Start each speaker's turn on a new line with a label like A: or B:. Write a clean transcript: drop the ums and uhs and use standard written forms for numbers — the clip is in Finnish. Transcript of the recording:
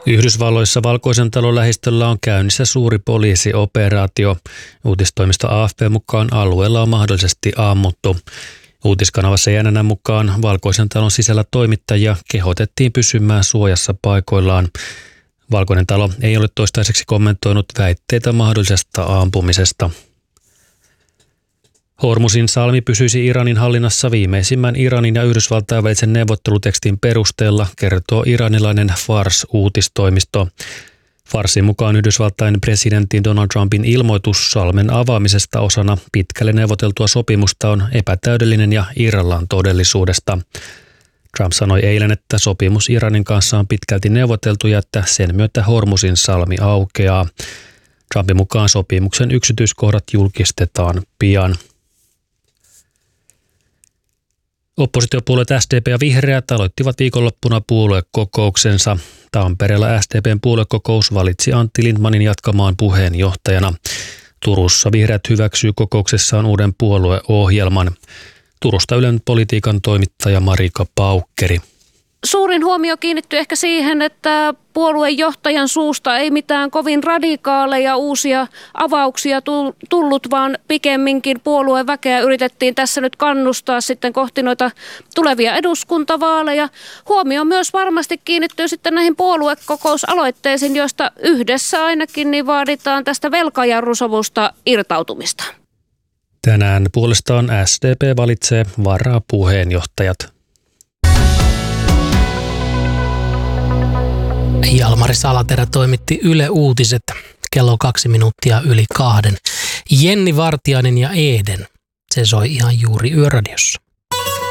A: Yhdysvalloissa Valkoisen talon lähistöllä on käynnissä suuri poliisioperaatio. Uutistoimisto AFP mukaan alueella on mahdollisesti ammuttu. Uutiskanavassa CNN mukaan Valkoisen talon sisällä toimittajia kehotettiin pysymään suojassa paikoillaan. Valkoinen talo ei ole toistaiseksi kommentoinut väitteitä mahdollisesta ampumisesta. Hormuzin salmi pysyisi Iranin hallinnassa viimeisimmän Iranin ja Yhdysvaltain välisen neuvottelutekstin perusteella, kertoo iranilainen Fars-uutistoimisto. Farsin mukaan Yhdysvaltain presidentti Donald Trumpin ilmoitus salmen avaamisesta osana pitkälle neuvoteltua sopimusta on epätäydellinen ja irrallaan todellisuudesta. Trump sanoi eilen, että sopimus Iranin kanssa on pitkälti neuvoteltu ja että sen myötä Hormuzin salmi aukeaa. Trumpin mukaan sopimuksen yksityiskohdat julkistetaan pian. Oppositiopuolueet SDP ja Vihreät aloittivat viikonloppuna puoluekokouksensa. Tampereella SDPn puoluekokous valitsi Antti Lindtmanin jatkamaan puheenjohtajana. Turussa Vihreät hyväksyy kokouksessaan uuden puolueohjelman. Turusta Ylen politiikan toimittaja Marika Paukkeri.
B: Suurin huomio kiinnittyy ehkä siihen, että puoluejohtajan suusta ei mitään kovin radikaaleja uusia avauksia tullut, vaan pikemminkin puolueväkeä yritettiin tässä nyt kannustaa sitten kohti noita tulevia eduskuntavaaleja. Huomio myös varmasti kiinnittyy sitten näihin puoluekokousaloitteisiin, joista yhdessä ainakin niin vaaditaan tästä velkajarrusovusta irtautumista.
A: Tänään puolestaan SDP valitsee varapuheenjohtajat.
C: Jalmari Salaterä toimitti Yle Uutiset kello 2:02. Jenni Vartiainen ja Eden, se soi ihan juuri Yöradiossa.